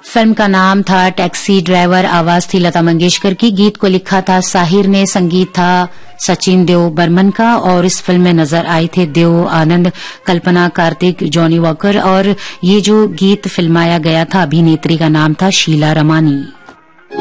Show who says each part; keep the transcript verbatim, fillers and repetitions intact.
Speaker 1: Film का नाम था टैक्सी ड्राइवर, आवाज थी लता मंगेशकर की, गीत को लिखा था साहिर ने, संगीत था सचिन देव बर्मन का और इस फिल्म में नजर आए थे देव आनंद, कल्पना, कार्तिक, जॉनी वॉकर और ये जो गीत फिल्माया गया था अभिनेत्री का नाम था शीला रमानी।